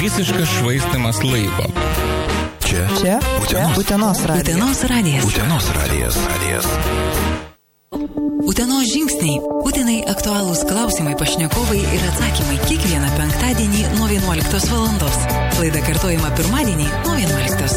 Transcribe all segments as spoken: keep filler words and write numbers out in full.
visiškas švaistimas laiko. Čia, čia, Utenos, Utenos radijas. Utenos radijas. Utenos radijas. radijas. Utenos žingsniai. Utenai aktualūs klausimai, pašnekovai ir atsakymai kiekvieną penktadienį nuo vienuoliktos valandos. Laida kartojama pirmadienį nuo vienuoliktos.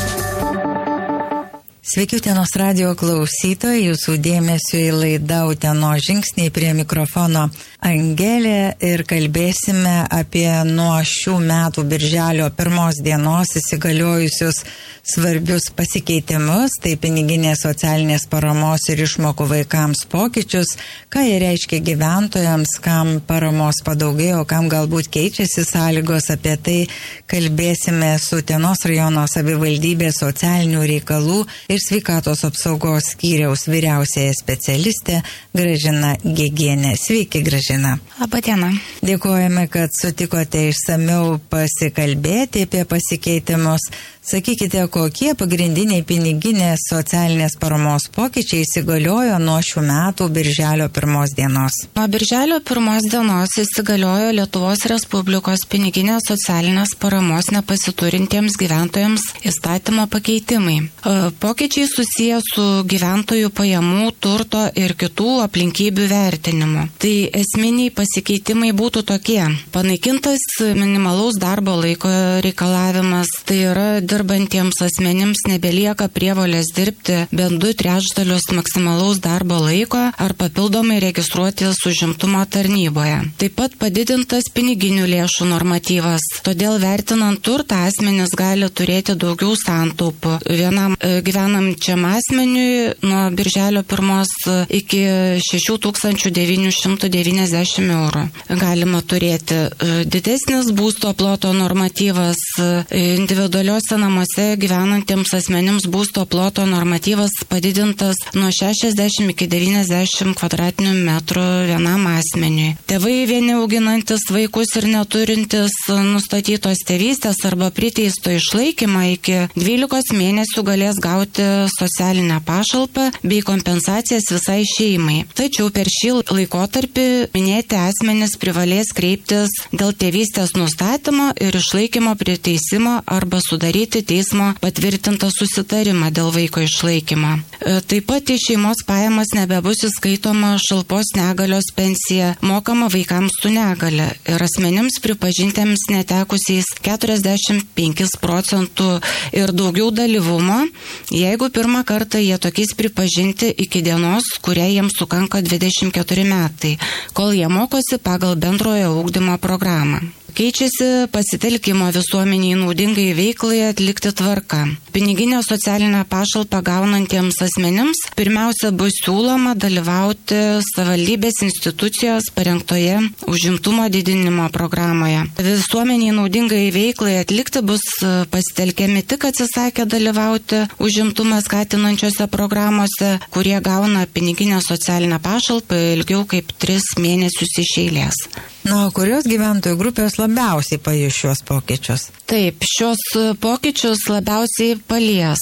Sveiki, Utenos radijo klausytojai, jūsų dėmesio į laidą Utenos žingsniai, prie mikrofono Angelė, ir kalbėsime apie nuo šių metų birželio pirmos dienos įsigaliojusius svarbius pasikeitimus, tai piniginės socialinės paramos ir išmokų vaikams pokyčius, ką jie reiškia gyventojams, kam paramos padaugėjo, kam galbūt keičiasi sąlygos. Apie tai kalbėsime su Utenos rajono savivaldybės socialinių reikalų ir sveikatos apsaugos skyriaus vyriausiaja specialistė Gražina Gegienė. Sveiki, Gražina. Labą dieną. Dėkojame, kad sutikote išsamiau pasikalbėti apie pasikeitimus. Sakykite, kokie pagrindiniai piniginės socialinės paramos pokyčiai įsigaliojo nuo šių metų birželio pirmos dienos? Nuo birželio pirmos dienos įsigaliojo Lietuvos Respublikos piniginės socialinės paramos nepasiturintiems gyventojams įstatymo pakeitimai. Pokyčiai susiję su gyventojų pajamų, turto ir kitų aplinkybių vertinimu. Tai esminiai pasikeitimai būtų tokie: panaikintas minimalaus darbo laiko reikalavimas, tai yra dirbantiems asmenims nebelieka prievolės dirbti bent du trečdalius maksimalaus darbo laiko ar papildomai registruotis užimtumo tarnyboje. Taip pat padidintas piniginių lėšų normatyvas, todėl vertinant turtą asmenys gali turėti daugiau santaupų. Vienam e, gyvenamčiam asmeniui nuo birželio pirmos iki šešių tūkstančių devynių šimtų devyniasdešimt eurų galima turėti. E, didesnis būsto ploto normatyvas, e, individualiuose namuose gyvenantiems asmenims būsto ploto normatyvas padidintas nuo šešiasdešimt iki devyniasdešimt kvadratinių metrų vienam asmeniui. Tėvai vieni auginantis vaikus ir neturintis nustatytos tėvystės arba priteisto išlaikymą iki dvylikos mėnesių galės gauti socialinę pašalpą bei kompensacijas visai šeimai. Tačiau per šį laikotarpį minėti asmenys privalės kreiptis dėl tėvystės nustatymo ir išlaikymo priteisimo arba sudaryti teismo patvirtintą susitarimą dėl vaiko išlaikymo. Taip pat į šeimos pajamas nebebus įskaitoma šalpos negalios pensija mokama vaikams su negale ir asmenims pripažintiems netekusiais keturiasdešimt penkis procentų ir daugiau dalyvumo, jeigu pirmą kartą jie tokiais pripažinti iki dienos, kuriai jiems sukanka dvidešimt keturi metai, kol jie mokosi pagal bendrojo ugdymo programą. Keičiasi pasitelkimo visuomeniai naudingai veiklai atlikti tvarka. Piniginę socialinę pašalpą gaunantiems asmenims pirmiausia bus siūloma dalyvauti savivaldybės institucijos parengtoje užimtumo didinimo programoje. Visuomeniai naudingai veiklai atlikti bus pasitelkiami tik atsisakę dalyvauti užimtumą skatinančiose programuose, kurie gauna piniginę socialinę pašalpą ilgiau kaip tris mėnesius iš eilės. Na, o kurios gyventojų grupės labiausiai pajus šios pokyčius? Taip, šios pokyčius labiausiai palies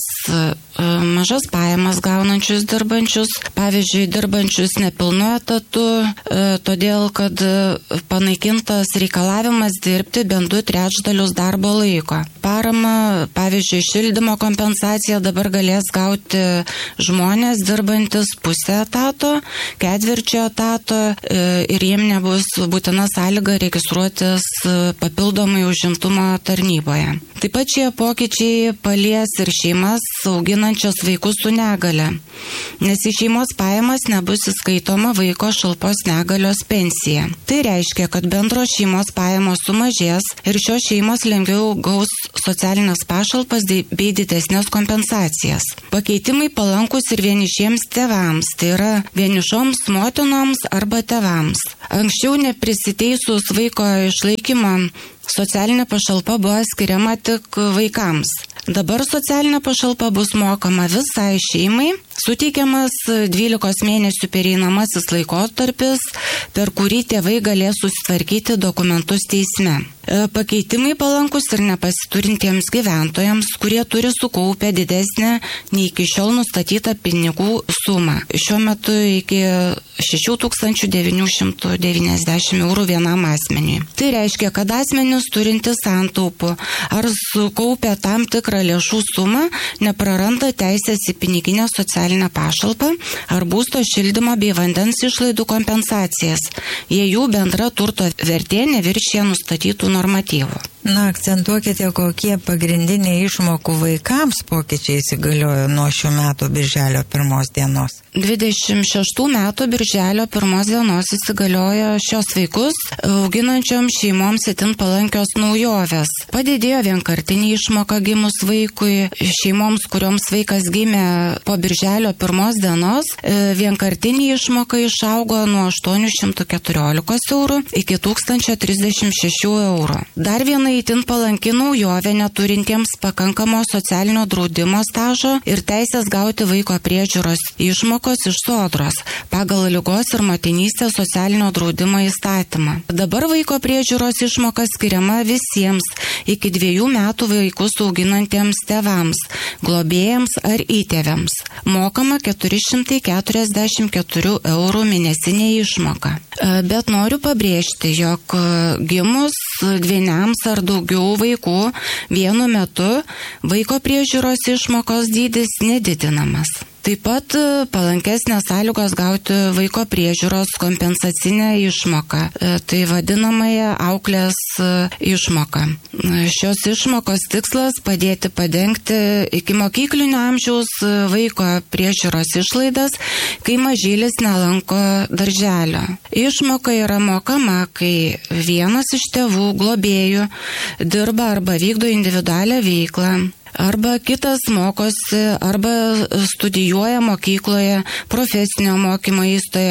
mažas pajamas gaunančius dirbančius, pavyzdžiui, dirbančius nepilnu etatu, todėl, kad panaikintas reikalavimas dirbti bent du trečdalius darbo laiko. Parama, pavyzdžiui, šildymo kompensaciją dabar galės gauti žmonės dirbantis pusę etato, ketvirčio etato ir jiem nebus būtina sąlyga registruotis papildomai užimtumo tarnyboje. Taip pat šie pokyčiai palies ir šeimas auginančios vaikus su negale, nes į šeimos pajamas nebus įskaitoma vaiko šalpos negalios pensija. Tai reiškia, kad bendros šeimos pajamos sumažės ir šios šeimos lengviau gaus socialinės pašalpas bei didesnės kompensacijas. Pakeitimai palankus ir vienišiems tėvams, tai yra vienišoms motinoms arba tėvams. Anksčiau neprisiteisus vaiko išlaikymą socialinė pašalpa buvo skiriama tik vaikams. Dabar socialinė pašalpa bus mokama visai šeimai, suteikiamas dvylikos mėnesių pereinamasis laikotarpis, per kurį tėvai galės susitvarkyti dokumentus teisme. Pakeitimai palankus ir nepasiturintiems gyventojams, kurie turi sukaupę didesnę nei iki šiol nustatytą pinigų sumą. Šiuo metu iki šešių tūkstančių devynių šimtų devyniasdešimt eurų vienam asmeniui. Tai reiškia, kad asmenys turintis santaupų ar sukaupę tam tikrą lėšų sumą nepraranda teisės į piniginę socialinę pašalpą ar būsto šildymo bei vandens išlaidų kompensacijas, jei jų bendra turto vertė neviršija nustatytų normatyvų. Na, akcentuokite, kokie pagrindiniai išmokų vaikams pokyčiai įsigaliojo nuo šių metų birželio pirmos dienos. dvidešimt šeštų metų birželio pirmos dienos įsigaliojo šios vaikus auginančioms šeimoms itin palankios naujovės. Padidėjo vienkartinė išmoka gimus vaikui. Šeimoms, kurioms vaikas gimė po birželio pirmos dienos, vienkartinė išmoka išaugo nuo aštuonių šimtų keturiolikos eurų iki tūkstančio trisdešimt šešių eurų. Dar viena itin palanki naujovė neturintiems pakankamo socialinio draudimo stažo ir teisės gauti vaiko priežiūros išmokos iš Sodros pagal ligos ir motinystės socialinio draudimo įstatymą. Dabar vaiko priežiūros išmoka skiriama visiems iki dviejų metų vaikus auginantiems tėvams, globėjams ar įtėviams. Mokama keturi šimtai keturiasdešimt keturi eurų mėnesinė išmoka. Bet noriu pabrėžti, jog gimus dvyniams ar daugiau vaikų vienu metu vaiko priežiūros išmokos dydis nedidinamas. Taip pat palankesnės sąlygos gauti vaiko priežiūros kompensacinę išmoką, tai vadinamąją auklės išmoką. Šios išmokos tikslas padėti padengti iki mokyklinio amžiaus vaiko priežiūros išlaidas, kai mažylis nelanko darželio. Išmoka yra mokama, kai vienas iš tėvų globėjų dirba arba vykdo individualią veiklą, arba kitas mokosi, arba studijuoja mokykloje, profesinio mokymo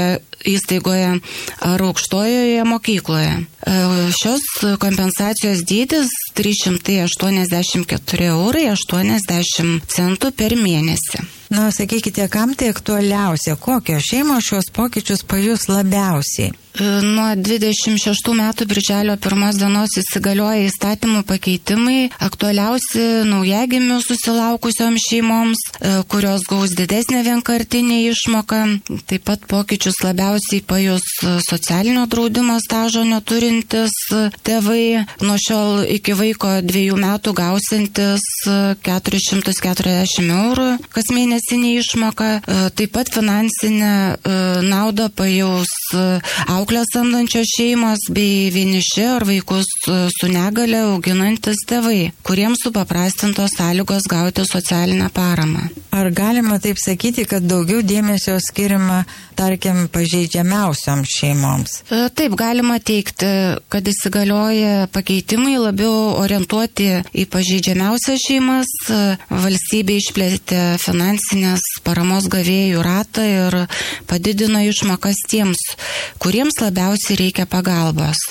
įstaigoje ar aukštojoje mokykloje. Šios kompensacijos dydis trys šimtai aštuoniasdešimt keturi eurai aštuoniasdešimt centų per mėnesį. Na, sakykite, kam tai aktualiausia? Kokios šeimos šios pokyčius pajus labiausiai? Nuo dvidešimt šeštų metų birželio pirmos dienos įsigalioja įstatymų pakeitimai, aktualiausi naujagimių susilaukusioms šeimoms, kurios gaus didesnę vienkartinę išmoką. Taip pat pokyčius labiausiai pajus socialinio draudimo stažo neturintis tėvai, nuo šiol iki vaiko dviejų metų gausintis keturis šimtus keturiasdešimt eurų kas mėnesinė išmoka. Taip pat finansinę naudą pajaus auklės samdančios šeimos bei vieniši ar vaikus su negale auginantis tėvai, kuriems supaprastintos sąlygos gauti socialinę paramą. Ar galima taip sakyti, kad daugiau dėmesio skiriama, tarkim, pažeidžiamiausioms šeimoms? Taip, galima teikti, kad įsigalioja pakeitimai labiau orientuoti į pažeidžiamiausias šeimas. Valstybė išplėtė finansinės paramos gavėjų ratą ir padidino išmokas tiems, kuriems labiausiai reikia pagalbos.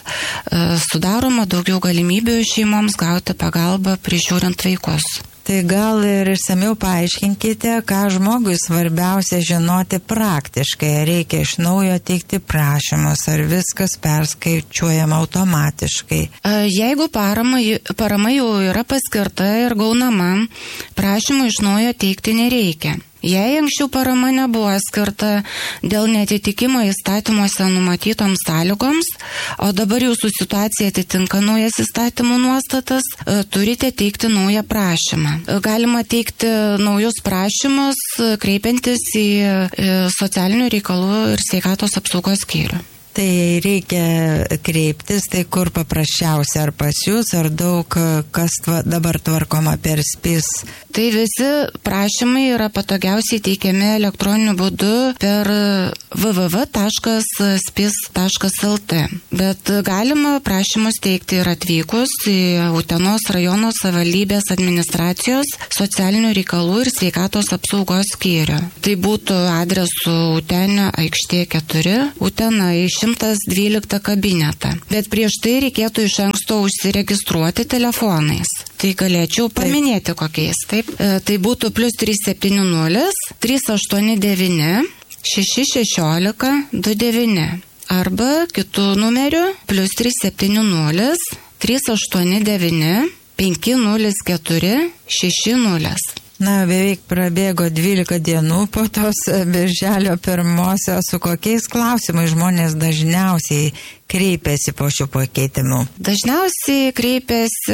Sudaroma daugiau galimybių šeimoms gauti pagalbą prižiūrint vaikus. Tai gal ir išsamiau paaiškinkite, ką žmogui svarbiausia žinoti praktiškai. Reikia iš naujo teikti prašymus, ar viskas perskaičiuojama automatiškai? Jeigu parama, parama jau yra paskirta ir gaunama, prašymų iš naujo teikti nereikia. Jei anksčiau parama nebuvo skirta dėl netitikimo įstatymuose numatytoms sąlygoms, o dabar jūsų situacija atitinka naujas įstatymų nuostatas, turite teikti naują prašymą. Galima teikti naujus prašymus, kreipiantis į socialinių reikalų ir sveikatos apsaugos skyrių. Tai reikia kreiptis, tai kur paprasčiausia, ar pas jūs, ar daug kas tva, dabar tvarkoma per spis? Tai visi prašymai yra patogiausiai teikiami elektroniniu būdu per w w w taškas spis taškas l t. Bet galima prašymus teikti ir atvykus į Utenos rajono savivaldybės administracijos socialinių reikalų ir sveikatos apsaugos skyrių. Tai būtų adresu Utenio aikštė keturi, Utena iš šimtas dvyliktą kabinetą. Bet prieš tai reikėtų iš anksto užsiregistruoti telefonais. Tai galėčiau paminėti kokiais. Taip, tai būtų plus trys septyni nulis, trys aštuoni devyni, šeši šešiolika, du devyni. Arba kitų numerių plus trys septyni nulis, trys aštuoni devyni penki nulis keturi šeši nulis. Na, beveik prabėgo dvylika dienų po tos birželio pirmosios. Su kokiais klausimais žmonės dažniausiai kreipiasi po šių pakeitimų? Dažniausiai kreipiasi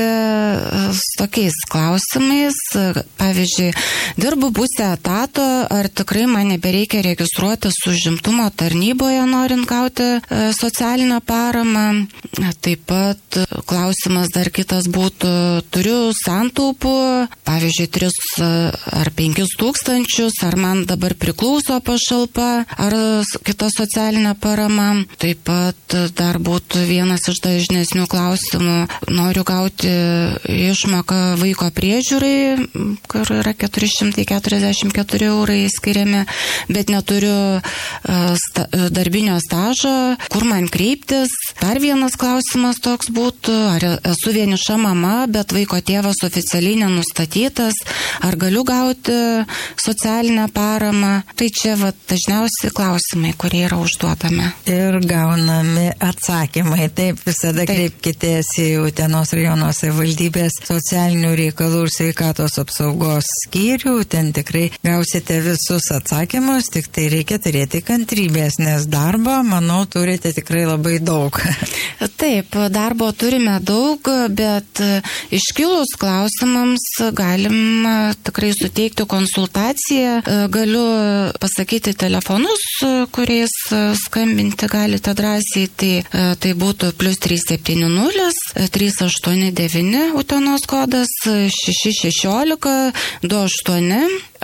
su tokiais klausimais. Pavyzdžiui, dirbu pusę etato, ar tikrai man nebereikia registruotis užimtumo tarnyboje, norint gauti socialinę paramą. Taip pat klausimas dar kitas būtų, turiu santaupų, pavyzdžiui, tris ar penkis tūkstančius, ar man dabar priklauso pašalpa, ar kita socialinė parama. Taip pat dar būtų vienas iš dažnesnių klausimų, noriu gauti išmoką vaiko priežiūrai, kur yra keturi šimtai keturiasdešimt keturi eurai skiriami, bet neturiu sta- darbinio stažo, kur man kreiptis. Dar vienas klausimas toks būtų, ar esu vieniša mama, bet vaiko tėvas oficialiai nenustatytas, ar galiu gauti socialinę paramą. Tai čia va, dažniausiai klausimai, kurie yra užduodami. Ir gaunami atsakymai. Taip, visada Taip. kreipkitės į Utenos rajono savivaldybės socialinių reikalų ir sveikatos apsaugos skyrių. Ten tikrai gausite visus atsakymus, tik tai reikia turėti kantrybės, nes darbo, manau, turite tikrai labai daug. Taip, darbo turime daug, bet iškilus klausimams galim tikrai suteikti konsultaciją. Galiu pasakyti telefonus, kuriais skambinti galite drąsiai. Tai, tai būtų plus trys septyni nulis trys aštuoni devyni Utenos kodas šeši šešiolika du aštuoni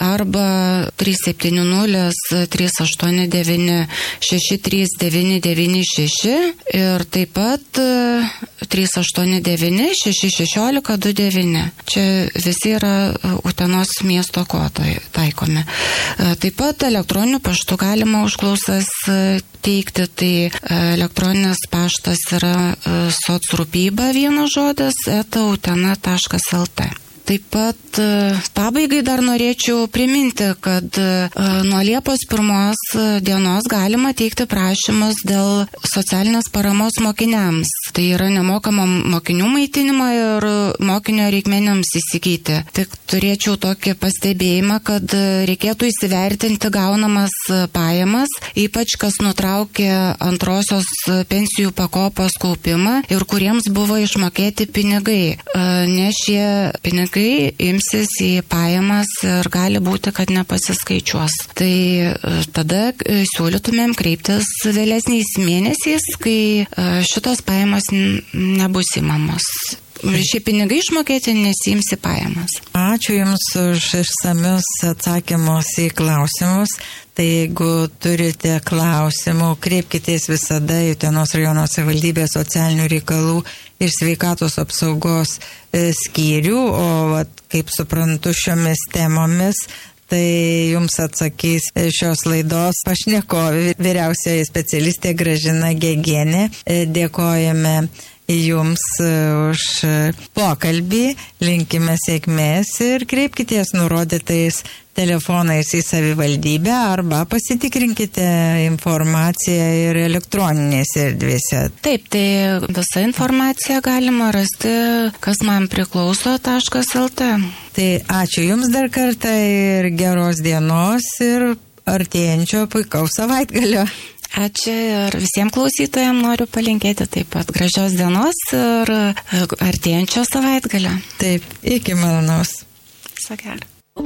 arba trys septyni nulis trys aštuoni devyni šeši trys devyni devyni šeši ir taip pat trys aštuoni devyni šeši šešiolika du devyni. Čia visi yra Utenos miesto kodai taikomi. Taip pat elektroniniu paštu galima užklausas teikti, tai elektroninis paštas yra socrūpyba vienas žodis eta utena taškas lt. Taip pat pabaigai dar norėčiau priminti, kad nuo Liepos pirmos dienos galima teikti prašymus dėl socialinės paramos mokiniams. Tai yra nemokama mokinių maitinimo ir mokinio reikmenims įsigyti. Tik turėčiau tokį pastebėjimą, kad reikėtų įsivertinti gaunamas pajamas, ypač kas nutraukė antrosios pensijų pakopos kaupimą ir kuriems buvo išmokėti pinigai. Nes šie pinigai imsis į pajamas ir gali būti, kad nepasiskaičiuos. Tai tada siūlytumėm kreiptis vėlesniais mėnesiais, kai šitos pajamas nebus įmamos. Šie pinigai išmokėti nesiimsi pajamas. Ačiū Jums už išsamius atsakymus į klausimus. Tai jeigu turite klausimų, kreipkitės visada į Utenos rajono savivaldybės socialinių reikalų ir sveikatos apsaugos skyrių, o vat, kaip suprantu šiomis temomis, tai jums atsakys šios laidos pašnekovė, vyriausioji specialistė Gražina Gegienė. Dėkojame Jums už pokalbį, linkime sėkmės ir kreipkitės nurodytais telefonais į savivaldybę arba pasitikrinkite informaciją ir elektroninėse erdvėse. Taip, tai visą informaciją galima rasti kas man priklauso taškas lt. Tai ačiū Jums dar kartą ir geros dienos ir artėjančio puikaus savaitgalio. Ačiū ir visiems klausytojams noriu palinkėti taip pat gražios dienos ir artėjančio savaitgalio. Taip, iki malonaus. Viso gero.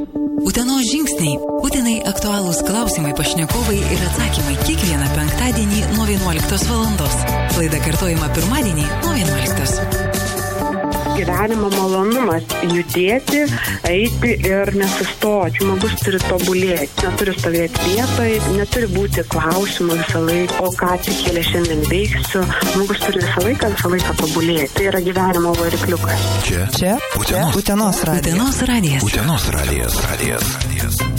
Utenos žingsniai. Utenai aktualūs klausimai, pašnekovai ir atsakymai kiekvieną penktadienį nuo vienuoliktos valandos. Laida kartojama pirmadienį nuo vienuoliktos. Gyvenimo malonumas judėti, eiti ir nesustoti. Žmogus turi tobulėti, neturi stovėti vietoj, neturi būti klausimų visą laiką, o ką tik kėlė šiandien veiksiu. Žmogus turi visą laiką, visą laiką tobulėti. Tai yra gyvenimo varikliukas. Čia, Čia Utenos, Utenos radijas. Utenos radijas. Utenos radijas. radijas.